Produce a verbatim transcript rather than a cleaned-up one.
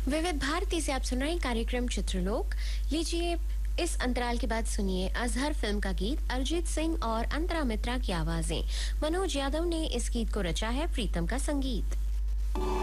विविध भारती से आप सुन रहे हैं कार्यक्रम चित्रलोक। लीजिए, इस अंतराल के बाद सुनिए अजहर फिल्म का गीत। अरिजीत सिंह और अंतरा मित्रा की आवाजें। मनोज यादव ने इस गीत को रचा है, प्रीतम का संगीत।